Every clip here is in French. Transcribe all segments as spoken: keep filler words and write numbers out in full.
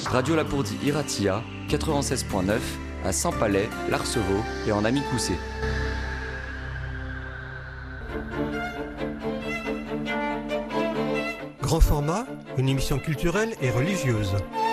Radio Lapourdie Iratia, quatre-vingt-seize point neuf, à Saint-Palais, l'Arceveau et en Amicoussé. Grand format, une émission culturelle et religieuse.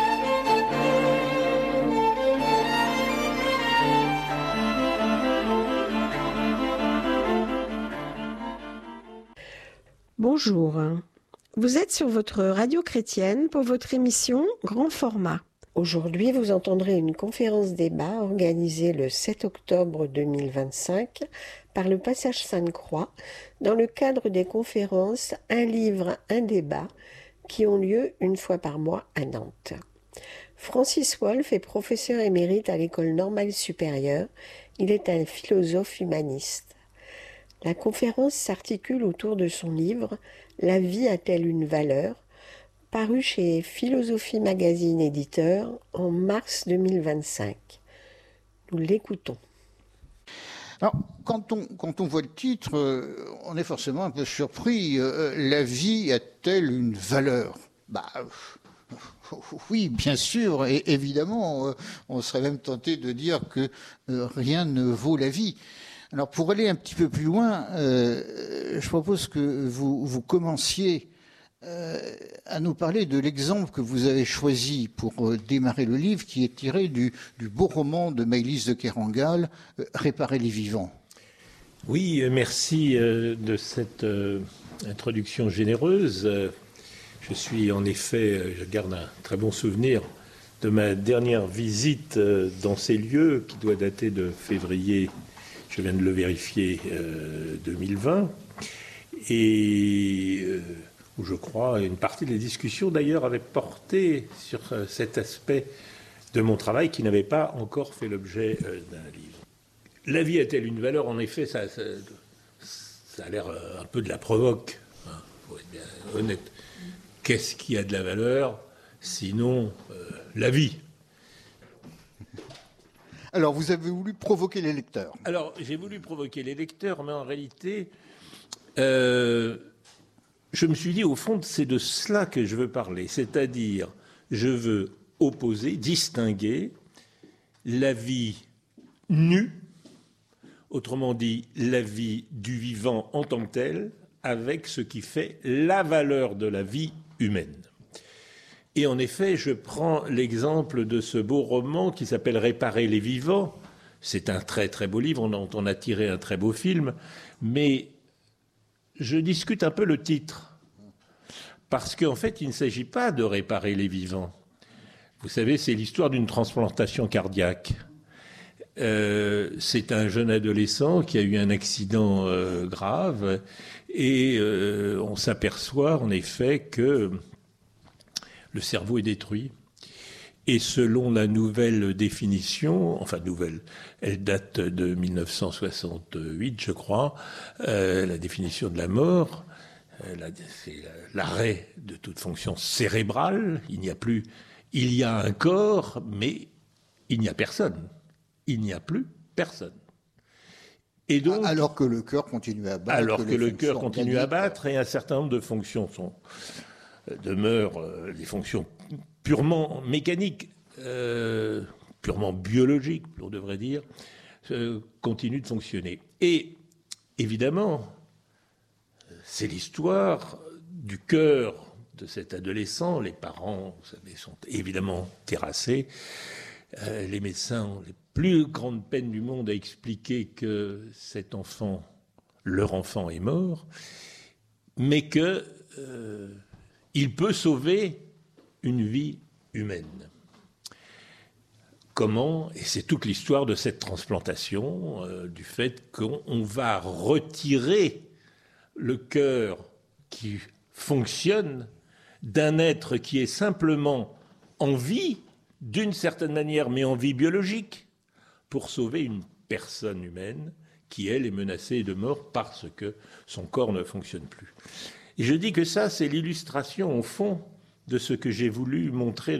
Bonjour, vous êtes sur votre radio chrétienne pour votre émission Grand format. Aujourd'hui, vous entendrez une conférence-débat organisée le sept octobre deux mille vingt-cinq par le Passage Sainte-Croix dans le cadre des conférences Un livre, un débat qui ont lieu une fois par mois à Nantes. Francis Wolff est professeur émérite à l'École normale supérieure. Il est un philosophe humaniste. La conférence s'articule autour de son livre « La vie a-t-elle une valeur ?» paru chez Philosophie Magazine éditeur en mars deux mille vingt-cinq. Nous l'écoutons. Alors, quand on, quand on voit le titre, euh, on est forcément un peu surpris. Euh, la vie a-t-elle une valeur ? Bah, euh, oui, bien sûr, et évidemment, euh, on serait même tenté de dire que euh, rien ne vaut la vie. Alors, pour aller un petit peu plus loin, euh, je propose que vous, vous commenciez euh, à nous parler de l'exemple que vous avez choisi pour euh, démarrer le livre, qui est tiré du, du beau roman de Maëlys de Kerangal, euh, « Réparer les vivants ». Oui, merci euh, de cette euh, introduction généreuse. Euh, je suis en effet, euh, je garde un très bon souvenir de ma dernière visite euh, dans ces lieux, qui doit dater de février, je viens de le vérifier, euh, deux mille vingt, et euh, où je crois une partie des discussions d'ailleurs avait porté sur euh, cet aspect de mon travail qui n'avait pas encore fait l'objet euh, d'un livre. La vie a-t-elle une valeur ? En effet, ça, ça, ça a l'air euh, un peu de la provoque, hein, faut être bien honnête. Qu'est-ce qui a de la valeur, sinon euh, la vie ? Alors, vous avez voulu provoquer les lecteurs. Alors, j'ai voulu provoquer les lecteurs, mais en réalité, euh, je me suis dit, au fond, c'est de cela que je veux parler. C'est-à-dire, je veux opposer, distinguer la vie nue, autrement dit, la vie du vivant en tant que tel, avec ce qui fait la valeur de la vie humaine. Et en effet, je prends l'exemple de ce beau roman qui s'appelle « Réparer les vivants ». C'est un très très beau livre, on en a tiré un très beau film, mais je discute un peu le titre, parce qu'en fait, il ne s'agit pas de réparer les vivants. Vous savez, c'est l'histoire d'une transplantation cardiaque. Euh, c'est un jeune adolescent qui a eu un accident euh, grave, et euh, on s'aperçoit en effet que le cerveau est détruit. Et selon la nouvelle définition, enfin nouvelle, elle date de mille neuf cent soixante-huit, je crois, euh, la définition de la mort, euh, la, c'est l'arrêt de toute fonction cérébrale. Il n'y a plus, il y a un corps, mais il n'y a personne. Il n'y a plus personne. Et donc, alors que le cœur continue à battre. Alors que, que le cœur continue à battre et un certain nombre de fonctions sont demeurent euh, des fonctions purement mécaniques, euh, purement biologiques, on devrait dire, euh, continuent de fonctionner. Et évidemment, c'est l'histoire du cœur de cet adolescent. Les parents, vous savez, sont évidemment terrassés. Euh, les médecins ont les plus grandes peines du monde à expliquer que cet enfant, leur enfant, est mort, mais que euh, il peut sauver une vie humaine. Comment ? Et c'est toute l'histoire de cette transplantation, euh, du fait qu'on va retirer le cœur qui fonctionne d'un être qui est simplement en vie, d'une certaine manière, mais en vie biologique, pour sauver une personne humaine qui, elle, est menacée de mort parce que son corps ne fonctionne plus. Et je dis que ça, c'est l'illustration, au fond, de ce que j'ai voulu montrer